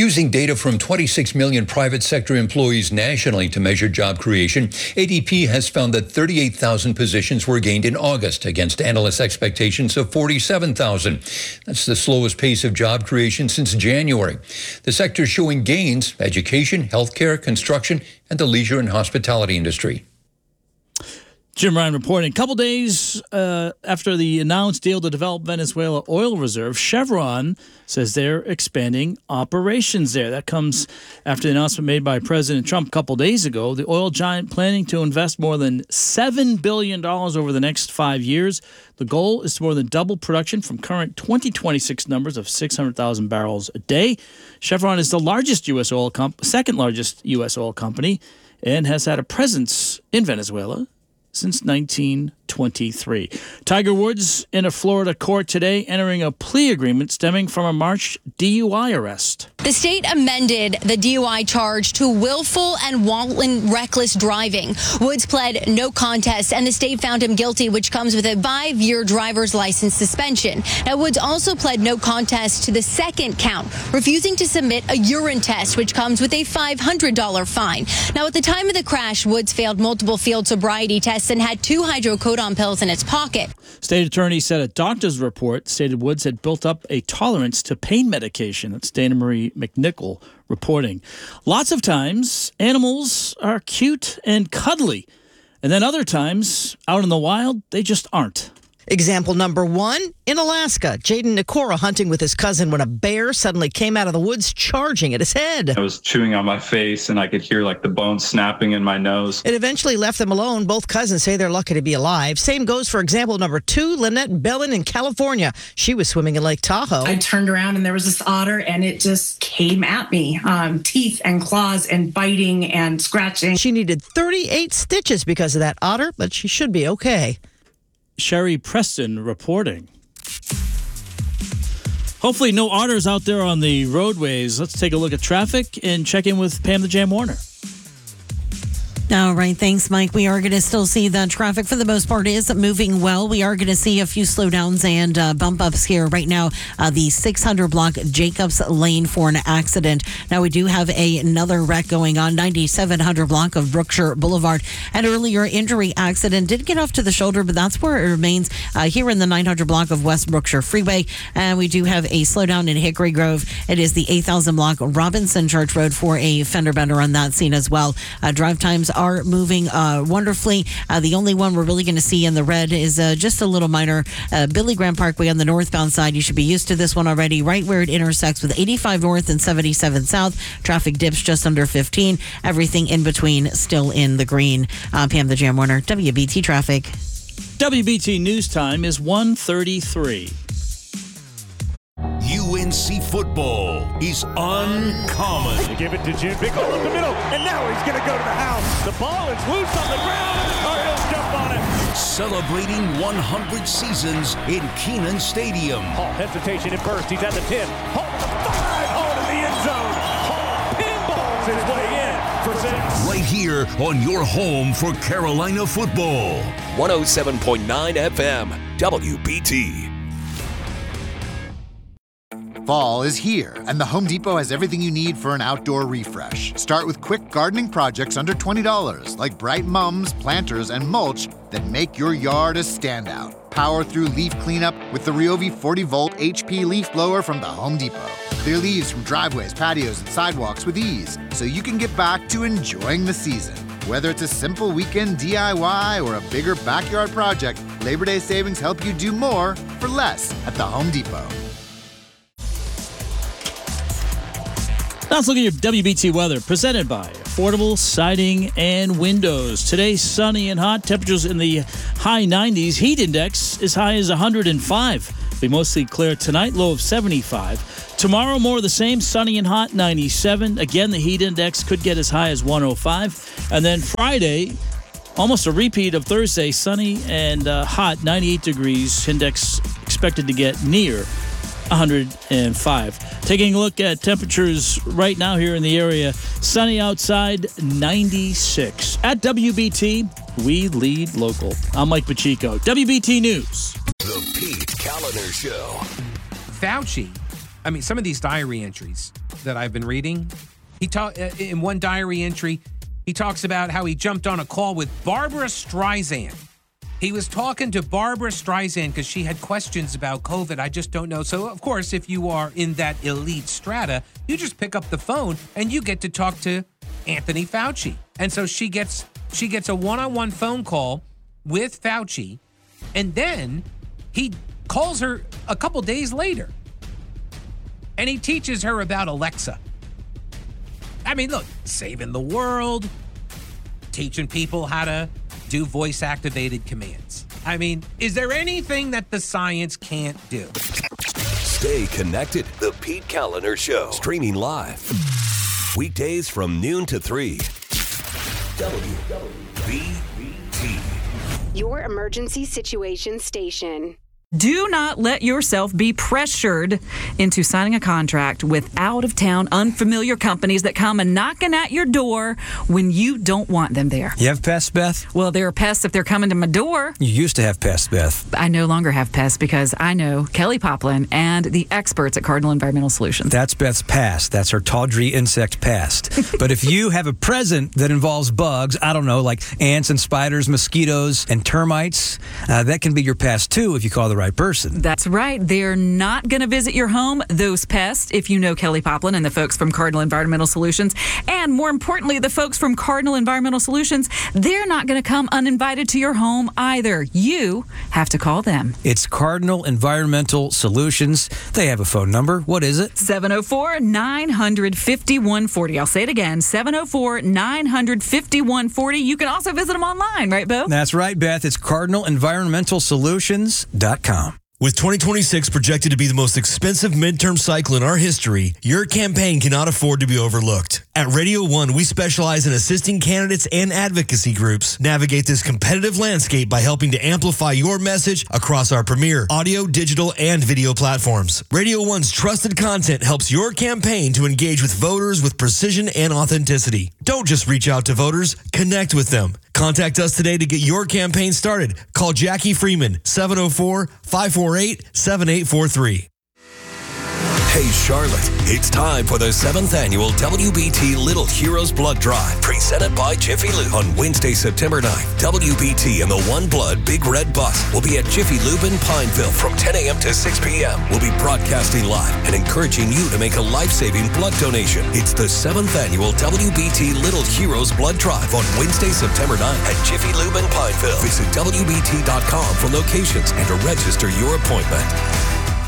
Using data from 26 million private sector employees nationally to measure job creation, ADP has found that 38,000 positions were gained in August against analysts' expectations of 47,000. That's the slowest pace of job creation since January. The sector showing gains: education, healthcare, construction, and the leisure and hospitality industry. Jim Ryan reporting. A couple days after the announced deal to develop Venezuela oil reserve, Chevron says they're expanding operations there. That comes after the announcement made by President Trump a couple days ago. The oil giant planning to invest more than $7 billion over the next 5 years. The goal is to more than double production from current 2026 numbers of 600,000 barrels a day. Chevron is the largest second largest U.S. oil company, and has had a presence in Venezuela since 1923. Tiger Woods in a Florida court today, entering a plea agreement stemming from a March DUI arrest. The state amended the DUI charge to willful and wanton reckless driving. Woods pled no contest, and the state found him guilty, which comes with a 5-year driver's license suspension. Now, Woods also pled no contest to the second count, refusing to submit a urine test, which comes with a $500 fine. Now, at the time of the crash, Woods failed multiple field sobriety tests and had 2 hydrocodone pills in its pocket. State attorney said a doctor's report stated Woods had built up a tolerance to pain medication. That's Dana Marie McNichol reporting. Lots of times, animals are cute and cuddly, and then other times, out in the wild, they just aren't. Example number 1, in Alaska, Jaden Nikora hunting with his cousin when a bear suddenly came out of the woods charging at his head. I was chewing on my face and I could hear like the bones snapping in my nose. It eventually left them alone. Both cousins say they're lucky to be alive. Same goes for example number 2, Lynette Bellin in California. She was swimming in Lake Tahoe. I turned around and there was this otter and it just came at me. Teeth and claws and biting and scratching. She needed 38 stitches because of that otter, but she should be okay. Sherry Preston reporting. Hopefully no otters out there on the roadways. Let's take a look at traffic and check in with Pam the Jam Warner. All right. Thanks, Mike. We are going to still see the traffic for the most part is moving well. We are going to see a few slowdowns and bump ups here right now. The 600 block Jacobs Lane for an accident. Now we do have another wreck going on 9700 block of Brookshire Boulevard. An earlier injury accident did get off to the shoulder, but that's where it remains here in the 900 block of West Brookshire Freeway. And we do have a slowdown in Hickory Grove. It is the 8000 block Robinson Church Road for a fender bender on that scene as well. Drive times are moving wonderfully. The only one we're really going to see in the red is just a little minor Billy Graham Parkway on the northbound side. You should be used to this one already, right where it intersects with 85 north and 77 south. Traffic dips just under 15. Everything in between still in the green. Pam the Jam Warner, WBT Traffic. WBT News Time is 1:33. UNC football is uncommon. They give it to Jim. Big hole up the middle, and now he's going to go to the house. The ball is loose on the ground, and the Cardinals jump on it. Celebrating 100 seasons in Kenan Stadium. Hall, hesitation at first. He's at the 10. Hall to the 5. Hall to the end zone. Hall pinballs his way in for 6. Right here on your home for Carolina football. 107.9 FM, WBT. Fall is here, and the Home Depot has everything you need for an outdoor refresh. Start with quick gardening projects under $20, like bright mums, planters, and mulch that make your yard a standout. Power through leaf cleanup with the Ryobi 40-volt HP leaf blower from the Home Depot. Clear leaves from driveways, patios, and sidewalks with ease, so you can get back to enjoying the season. Whether it's a simple weekend DIY or a bigger backyard project, Labor Day savings help you do more for less at the Home Depot. Now let's look at your WBT weather, presented by Affordable Siding and Windows. Today, sunny and hot. Temperatures in the high 90s. Heat index as high as 105. Be mostly clear tonight, low of 75. Tomorrow, more of the same, sunny and hot, 97. Again, the heat index could get as high as 105. And then Friday, almost a repeat of Thursday, sunny and hot, 98 degrees. Index expected to get near 105. Taking a look at temperatures right now here in the area. Sunny outside, 96. At WBT, we lead local. I'm Mike Pacheco. WBT News. The Pete Calendar Show. Fauci I mean, some of these diary entries that I've been reading, in one diary entry, he talks about how he jumped on a call with Barbara Streisand. He was talking to Barbara Streisand because she had questions about COVID. I just don't know. So, of course, if you are in that elite strata, you just pick up the phone and you get to talk to Anthony Fauci. And so she gets a one-on-one phone call with Fauci, and then he calls her a couple days later, and he teaches her about Alexa. I mean, look, saving the world, teaching people how to do voice-activated commands. I mean, is there anything that the science can't do? Stay connected. The Pete Kaliner Show. Streaming live. Weekdays from noon to 3. WBT. Your emergency situation station. Do not let yourself be pressured into signing a contract with out-of-town, unfamiliar companies that come and knocking at your door when you don't want them there. You have pests, Beth? Well, there are pests if they're coming to my door. You used to have pests, Beth. I no longer have pests because I know Kelly Poplin and the experts at Cardinal Environmental Solutions. That's Beth's past. That's her tawdry insect past. But if you have a present that involves bugs, I don't know, like ants and spiders, mosquitoes, and termites, that can be your past too if you call the right person. That's right. They're not going to visit your home, those pests, if you know Kelly Poplin and the folks from Cardinal Environmental Solutions. And more importantly, the folks from Cardinal Environmental Solutions, they're not going to come uninvited to your home either. You have to call them. It's Cardinal Environmental Solutions. They have a phone number. What is it? 704-950-5140. I'll say it again, 704-950-5140. You can also visit them online, right, Bo? That's right, Beth. It's CardinalEnvironmentalSolutions.com. With 2026 projected to be the most expensive midterm cycle in our history, your campaign cannot afford to be overlooked. At Radio 1, we specialize in assisting candidates and advocacy groups navigate this competitive landscape by helping to amplify your message across our premier audio, digital, and video platforms. Radio 1's trusted content helps your campaign to engage with voters with precision and authenticity. Don't just reach out to voters, connect with them. Contact us today to get your campaign started. Call Jackie Freeman, 704-548-7843. Hey, Charlotte, it's time for the 7th annual WBT Little Heroes Blood Drive, presented by Jiffy Lube. On Wednesday, September 9th, WBT and the One Blood Big Red Bus will be at Jiffy Lube in Pineville from 10 a.m. to 6 p.m. We'll be broadcasting live and encouraging you to make a life-saving blood donation. It's the 7th annual WBT Little Heroes Blood Drive on Wednesday, September 9th at Jiffy Lube in Pineville. Visit WBT.com for locations and to register your appointment.